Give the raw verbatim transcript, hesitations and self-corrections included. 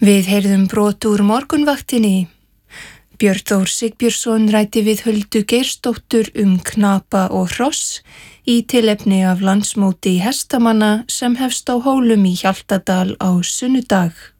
Við heyrðum brot úr morgunvaktinni. Björn Þór Sigbjörnsson ræddi við Huldu Geirsdóttur um knapa og hross í tilefni af landsmóti hestamanna sem hefst á Hólum í Hjaltadal á sunnudag.